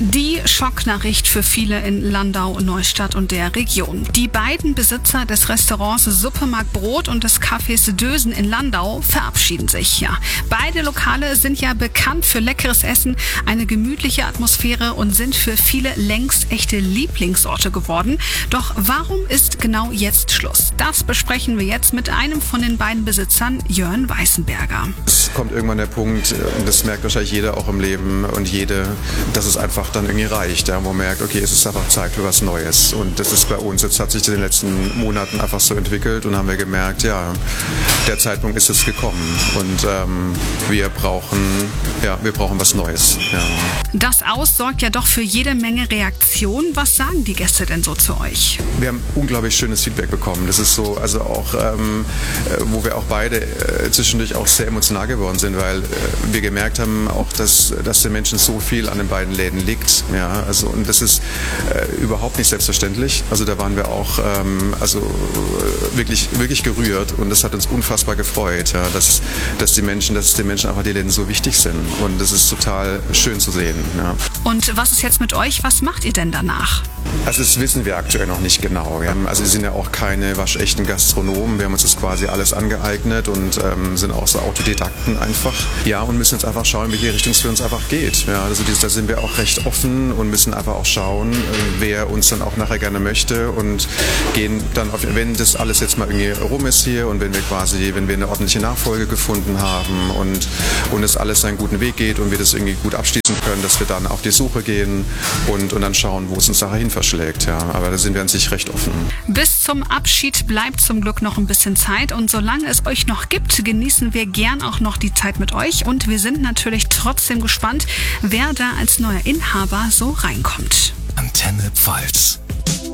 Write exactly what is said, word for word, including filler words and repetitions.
Die Schocknachricht für viele in Landau, Neustadt und der Region. Die beiden Besitzer des Restaurants Supermarkt Brot und des Cafés Dösen in Landau verabschieden sich. Ja, beide Lokale sind ja bekannt für leckeres Essen, eine gemütliche Atmosphäre und sind für viele längst echte Lieblingsorte geworden. Doch warum ist genau jetzt Schluss? Das besprechen wir jetzt mit einem von den beiden Besitzern, Jörn Weißenberger. Es kommt irgendwann der Punkt, und das merkt wahrscheinlich jeder auch im Leben und jede, dass es einfach dann irgendwie reicht, ja, wo man merkt, okay, es ist einfach Zeit für was Neues. Und das ist bei uns, jetzt hat sich in den letzten Monaten einfach so entwickelt und haben wir gemerkt, ja, der Zeitpunkt ist jetzt gekommen und ähm, wir brauchen, ja, wir brauchen was Neues. Ja. Das Aus sorgt ja doch für jede Menge Reaktion. Was sagen die Gäste denn so zu euch? Wir haben unglaublich schönes Feedback bekommen. Das ist so, also auch, ähm, wo wir auch beide äh, zwischendurch auch sehr emotional geworden sind, weil äh, wir gemerkt haben, auch, dass, dass den Menschen so viel an den beiden Läden liegt. Ja, also, und das ist äh, überhaupt nicht selbstverständlich. Also da waren wir auch ähm, also, äh, wirklich, wirklich gerührt und das hat uns unfassbar gefreut, ja, dass, dass, die Menschen, dass den Menschen einfach die Läden so wichtig sind und das ist total schön zu sehen. Ja. Und was ist jetzt mit euch? Was macht ihr denn danach? Also das wissen wir aktuell noch nicht genau. Ja. Also wir sind ja auch keine waschechten Gastronomen. Wir haben uns das quasi alles angeeignet und ähm, sind auch so Autodidakten einfach. Ja, und müssen jetzt einfach schauen, in welche Richtung es für uns einfach geht. Ja, also da sind wir auch recht offen und müssen einfach auch schauen, wer uns dann auch nachher gerne möchte und gehen dann auf, wenn das alles jetzt mal irgendwie rum ist hier und wenn wir quasi, wenn wir eine ordentliche Nachfolge gefunden haben und, und es alles seinen guten Weg geht und wir das irgendwie gut abschließen können, dass wir dann auf die Suche gehen und, und dann schauen, wo es uns nachher hin verschlägt. Ja. Aber da sind wir an sich recht offen. Bis zum Abschied bleibt zum Glück noch ein bisschen Zeit und solange es euch noch gibt, genießen wir gern auch noch die Zeit mit euch und wir sind natürlich trotzdem gespannt, wer da als neuer Inhaber so reinkommt. Antenne Pfalz.